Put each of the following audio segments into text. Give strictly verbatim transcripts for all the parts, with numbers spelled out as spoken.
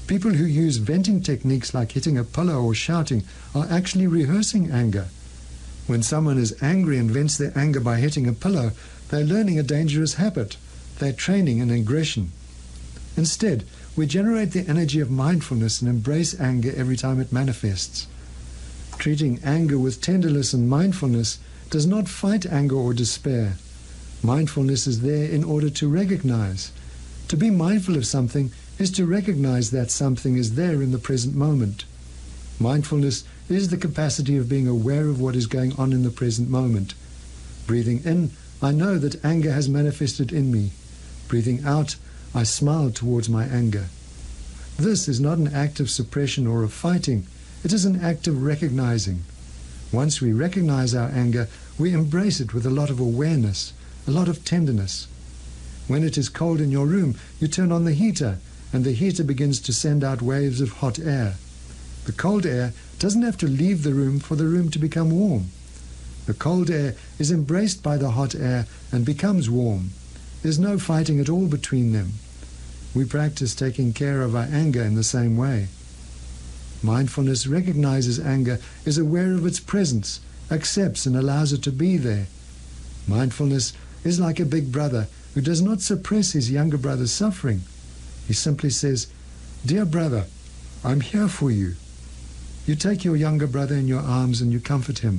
People who use venting techniques like hitting a pillow or shouting are actually rehearsing anger. When someone is angry and vents their anger by hitting a pillow, they're learning a dangerous habit. They're training an aggression. Instead, we generate the energy of mindfulness and embrace anger every time it manifests. Treating anger with tenderness and mindfulness does not fight anger or despair. Mindfulness is there in order to recognize. To be mindful of something is to recognize that something is there in the present moment. Mindfulness is the capacity of being aware of what is going on in the present moment. Breathing in, I know that anger has manifested in me. Breathing out, I smile towards my anger. This is not an act of suppression or of fighting. It is an act of recognizing. Once we recognize our anger, we embrace it with a lot of awareness, a lot of tenderness. When it is cold in your room, you turn on the heater, and the heater begins to send out waves of hot air. The cold air doesn't have to leave the room for the room to become warm. The cold air is embraced by the hot air and becomes warm. There's no fighting at all between them. We practice taking care of our anger in the same way. Mindfulness recognizes anger, is aware of its presence, accepts and allows it to be there. Mindfulness is like a big brother who does not suppress his younger brother's suffering. He simply says, "Dear brother, I'm here for you." You take your younger brother in your arms and you comfort him.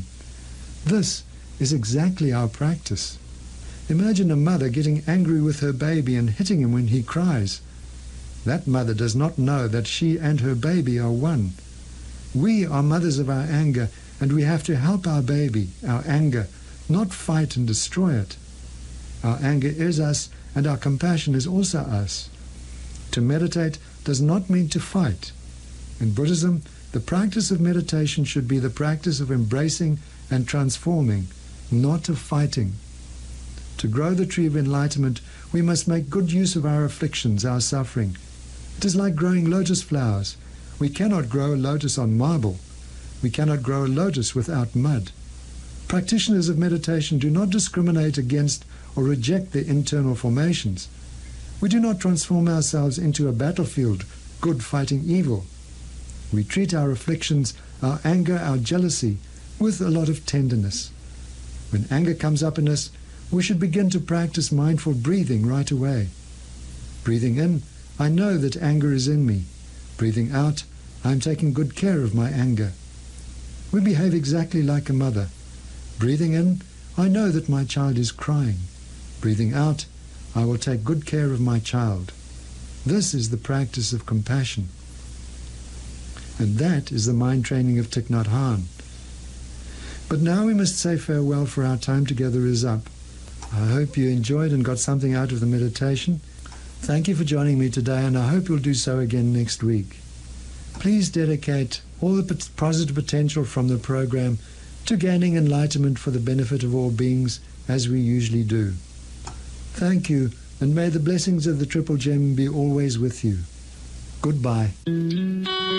This is exactly our practice. Imagine a mother getting angry with her baby and hitting him when he cries. That mother does not know that she and her baby are one. We are mothers of our anger, and we have to help our baby, our anger, not fight and destroy it. Our anger is us, and our compassion is also us. To meditate does not mean to fight. In Buddhism, the practice of meditation should be the practice of embracing and transforming, not of fighting. To grow the tree of enlightenment, we must make good use of our afflictions, our suffering. It is like growing lotus flowers. We cannot grow a lotus on marble. We cannot grow a lotus without mud. Practitioners of meditation do not discriminate against or reject their internal formations. We do not transform ourselves into a battlefield, good fighting evil. We treat our afflictions, our anger, our jealousy, with a lot of tenderness. When anger comes up in us, we should begin to practice mindful breathing right away. Breathing in, I know that anger is in me. Breathing out, I am taking good care of my anger. We behave exactly like a mother. Breathing in, I know that my child is crying. Breathing out, I will take good care of my child. This is the practice of compassion. And that is the mind training of Thich Nhat Hanh. But now we must say farewell, for our time together is up. I hope you enjoyed and got something out of the meditation. Thank you for joining me today, and I hope you'll do so again next week. Please dedicate all the positive potential from the program to gaining enlightenment for the benefit of all beings, as we usually do. Thank you, and may the blessings of the Triple Gem be always with you. Goodbye.